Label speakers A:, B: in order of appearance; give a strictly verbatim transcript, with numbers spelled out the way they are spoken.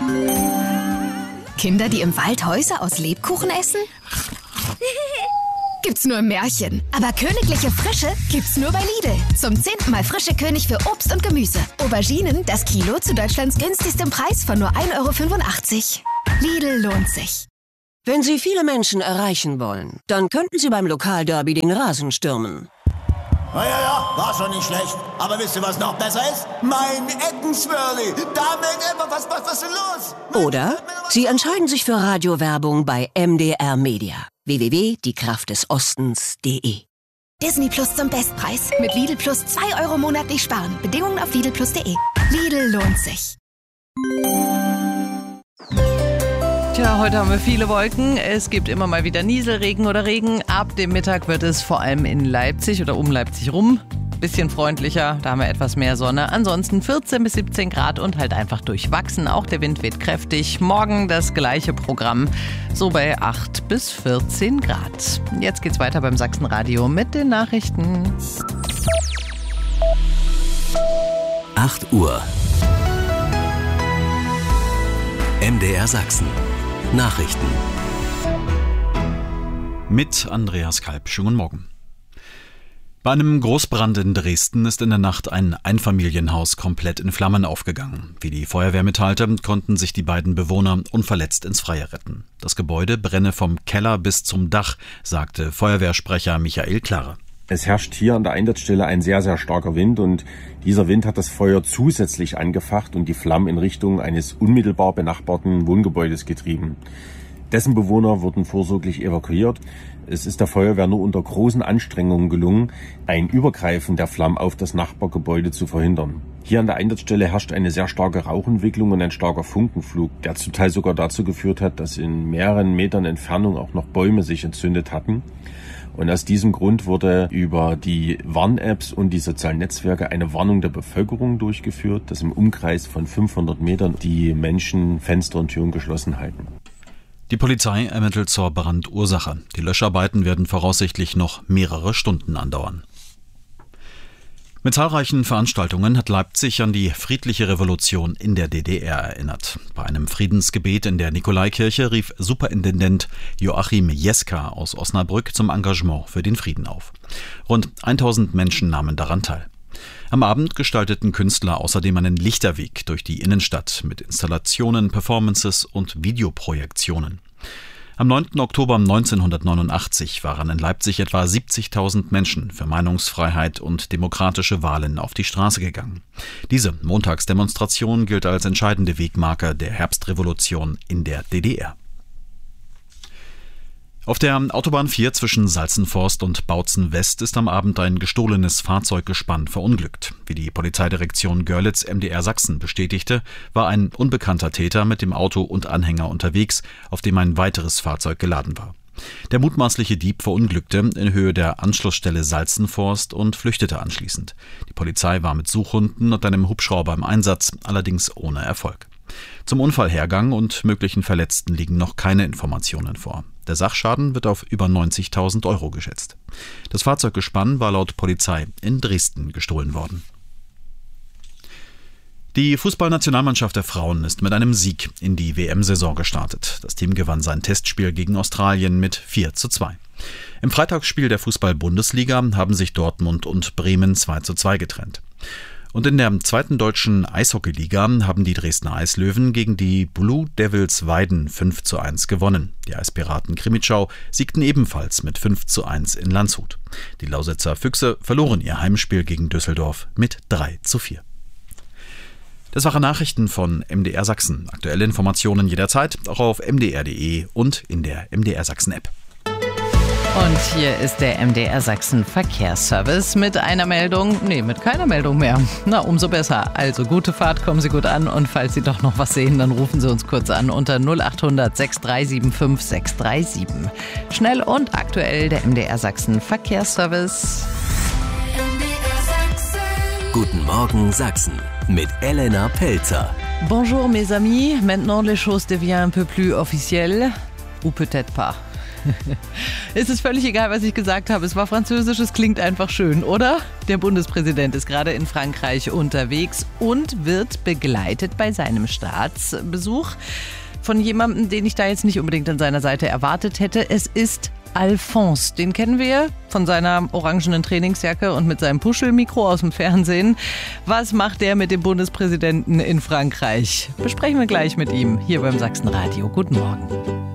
A: Kinder, die im Wald Häuser aus Lebkuchen essen? Gibt's nur im Märchen. Aber königliche Frische gibt's nur bei Lidl. Zum zehnten Mal frische König für Obst und Gemüse. Auberginen, das Kilo zu Deutschlands günstigstem Preis von nur ein Euro fünfundachtzig. Lidl lohnt sich.
B: Wenn Sie viele Menschen erreichen wollen, dann könnten Sie beim Lokalderby den Rasen stürmen.
C: Ja, ja, ja, war schon nicht schlecht. Aber wisst ihr, was noch besser ist? Mein Eckenswirli. Damit immer, was, was, was ist denn los?
B: Oder Sie entscheiden sich für Radiowerbung bei M D R Media. w w w punkt die kraft des ostens punkt de.
A: Disney Plus zum Bestpreis. Mit Lidl Plus zwei Euro monatlich sparen. Bedingungen auf lidl plus punkt de. Lidl lohnt sich.
D: Tja, heute haben wir viele Wolken. Es gibt immer mal wieder Nieselregen oder Regen. Ab dem Mittag wird es vor allem in Leipzig oder um Leipzig rum bisschen freundlicher. Da haben wir etwas mehr Sonne. Ansonsten vierzehn bis siebzehn Grad und halt einfach durchwachsen. Auch der Wind weht kräftig. Morgen das gleiche Programm. So bei acht bis vierzehn Grad. Jetzt geht's weiter beim Sachsenradio mit den Nachrichten.
E: acht Uhr. M D R Sachsen. Nachrichten.
F: Mit Andreas Kalb. Schönen Morgen. Bei einem Großbrand in Dresden ist in der Nacht ein Einfamilienhaus komplett in Flammen aufgegangen. Wie die Feuerwehr mitteilte, konnten sich die beiden Bewohner unverletzt ins Freie retten. Das Gebäude brenne vom Keller bis zum Dach, sagte Feuerwehrsprecher Michael Klare.
G: Es herrscht hier an der Einsatzstelle ein sehr, sehr starker Wind und dieser Wind hat das Feuer zusätzlich angefacht und die Flammen in Richtung eines unmittelbar benachbarten Wohngebäudes getrieben. Dessen Bewohner wurden vorsorglich evakuiert. Es ist der Feuerwehr nur unter großen Anstrengungen gelungen, ein Übergreifen der Flammen auf das Nachbargebäude zu verhindern. Hier an der Einsatzstelle herrscht eine sehr starke Rauchentwicklung und ein starker Funkenflug, der zum Teil sogar dazu geführt hat, dass in mehreren Metern Entfernung auch noch Bäume sich entzündet hatten. Und aus diesem Grund wurde über die Warn-Apps und die sozialen Netzwerke eine Warnung der Bevölkerung durchgeführt, dass im Umkreis von fünfhundert Metern die Menschen Fenster und Türen geschlossen halten.
F: Die Polizei ermittelt zur Brandursache. Die Löscharbeiten werden voraussichtlich noch mehrere Stunden andauern. Mit zahlreichen Veranstaltungen hat Leipzig an die friedliche Revolution in der D D R erinnert. Bei einem Friedensgebet in der Nikolaikirche rief Superintendent Joachim Jeska aus Osnabrück zum Engagement für den Frieden auf. Rund tausend Menschen nahmen daran teil. Am Abend gestalteten Künstler außerdem einen Lichterweg durch die Innenstadt mit Installationen, Performances und Videoprojektionen. Am neunten Oktober neunzehnhundertneunundachtzig waren in Leipzig etwa siebzigtausend Menschen für Meinungsfreiheit und demokratische Wahlen auf die Straße gegangen. Diese Montagsdemonstration gilt als entscheidende Wegmarke der Herbstrevolution in der D D R. Auf der Autobahn vier zwischen Salzenforst und Bautzen West ist am Abend ein gestohlenes Fahrzeuggespann verunglückt. Wie die Polizeidirektion Görlitz M D R Sachsen bestätigte, war ein unbekannter Täter mit dem Auto und Anhänger unterwegs, auf dem ein weiteres Fahrzeug geladen war. Der mutmaßliche Dieb verunglückte in Höhe der Anschlussstelle Salzenforst und flüchtete anschließend. Die Polizei war mit Suchhunden und einem Hubschrauber im Einsatz, allerdings ohne Erfolg. Zum Unfallhergang und möglichen Verletzten liegen noch keine Informationen vor. Der Sachschaden wird auf über neunzigtausend Euro geschätzt. Das Fahrzeuggespann war laut Polizei in Dresden gestohlen worden. Die Fußballnationalmannschaft der Frauen ist mit einem Sieg in die W M-Saison gestartet. Das Team gewann sein Testspiel gegen Australien mit vier zu zwei. Im Freitagsspiel der Fußball-Bundesliga haben sich Dortmund und Bremen zwei zu zwei getrennt. Und in der zweiten deutschen Eishockeyliga haben die Dresdner Eislöwen gegen die Blue Devils Weiden fünf zu eins gewonnen. Die Eispiraten Krimitschau siegten ebenfalls mit fünf zu eins in Landshut. Die Lausitzer Füchse verloren ihr Heimspiel gegen Düsseldorf mit drei zu vier. Das waren Nachrichten von M D R Sachsen. Aktuelle Informationen jederzeit auch auf m d r punkt d e und in der M D R Sachsen App.
D: Und hier ist der M D R Sachsen Verkehrsservice mit einer Meldung, nee, mit keiner Meldung mehr. Na, umso besser. Also gute Fahrt, kommen Sie gut an und falls Sie doch noch was sehen, dann rufen Sie uns kurz an unter null acht hundert sechs drei sieben fünf sechs drei sieben. Schnell und aktuell der M D R Sachsen Verkehrsservice.
E: Guten Morgen Sachsen mit Elena Pelzer.
D: Bonjour mes amis, maintenant les choses deviennent un peu plus officielles. Ou peut-être pas. Es ist völlig egal, was ich gesagt habe. Es war Französisch, es klingt einfach schön, oder? Der Bundespräsident ist gerade in Frankreich unterwegs und wird begleitet bei seinem Staatsbesuch von jemandem, den ich da jetzt nicht unbedingt an seiner Seite erwartet hätte. Es ist Alphonse. Den kennen wir von seiner orangenen Trainingsjacke und mit seinem Puschelmikro aus dem Fernsehen. Was macht der mit dem Bundespräsidenten in Frankreich? Besprechen wir gleich mit ihm hier beim Sachsenradio. Guten Morgen.